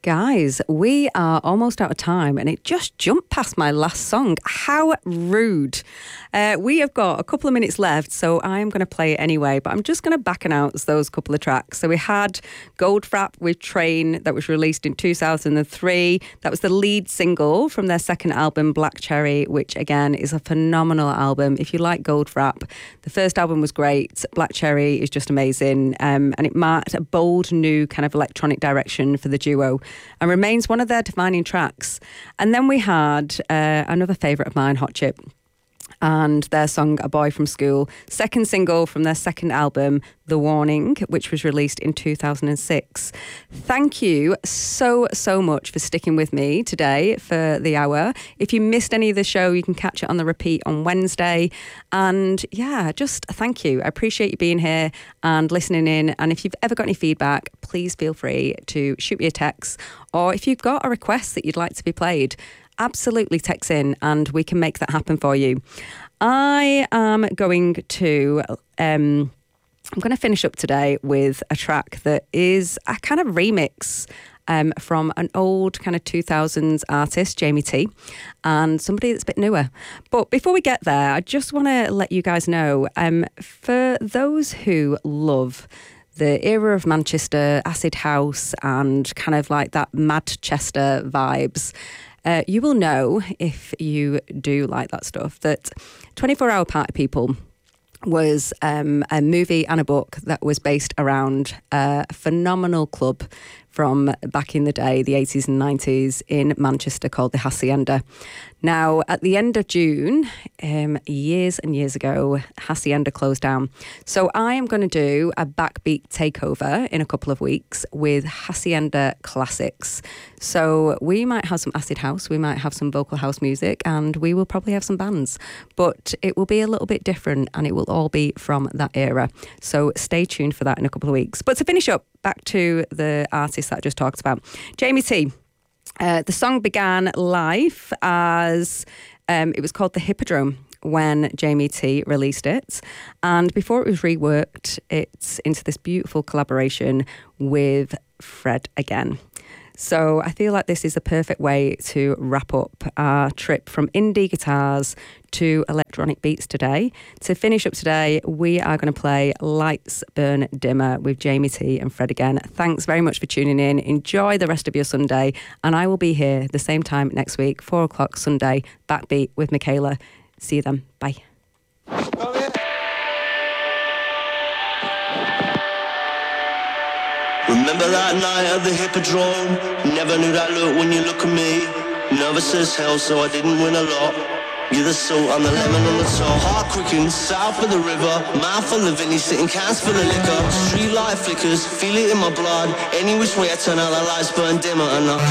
Guys, we are almost out of time and it just jumped past my last song. How rude. We have got a couple of minutes left, so I'm going to play it anyway, but I'm just going to back announce those couple of tracks. So we had Goldfrapp with Train that was released in 2003. That was the lead single from their second album, Black Cherry, which again is a phenomenal album. If you like Goldfrapp, the first album was great. Black Cherry is just amazing, and it marked a bold new kind of electronic direction for the duo and remains one of their defining tracks. And then we had another favourite of mine, Hot Chip, and their song A Boy From School, second single from their second album, The Warning, which was released in 2006. Thank you so much for sticking with me today for the hour. If you missed any of the show, you can catch it on the repeat on Wednesday. And yeah, just thank you. I appreciate you being here and listening in. And if you've ever got any feedback, please feel free to shoot me a text. Or if you've got a request that you'd like to be played, absolutely text in and we can make that happen for you. I am going to finish up today with a track that is a kind of remix from an old kind of 2000s artist, Jamie T, and somebody that's a bit newer. But before we get there, I just want to let you guys know, for those who love the era of Manchester, acid house and kind of like that Manchester vibes, you will know, if you do like that stuff, that 24 Hour Party People was a movie and a book that was based around a phenomenal club from back in the day, the 80s and 90s in Manchester, called the Hacienda. Now, at the end of June, years and years ago, Hacienda closed down. So I am going to do a backbeat takeover in a couple of weeks with Hacienda classics. So we might have some acid house, we might have some vocal house music, and we will probably have some bands. But it will be a little bit different, and it will all be from that era. So stay tuned for that in a couple of weeks. But to finish up, back to the artist that I just talked about, Jamie T. The song began life as, it was called The Hippodrome when Jamie T released it. And before it was reworked, it's into this beautiful collaboration with Fred again. So I feel like this is a perfect way to wrap up our trip from indie guitars to electronic beats today. To finish up today, we are going to play Lights Burn Dimmer with Jamie T and Fred again. Thanks very much for tuning in. Enjoy the rest of your Sunday. And I will be here the same time next week, 4 o'clock Sunday, Backbeat with Michaela. See you then. Bye. Remember that night at the Hippodrome? Never knew that look when you look at me. Nervous as hell, so I didn't win a lot. You're the salt, I'm the lemon on the top. Heart quickened, south of the river. Mouth full of Vinny, sitting cans full of liquor. Street light flickers, feel it in my blood. Any which way I turn out, the lights burn dimmer enough.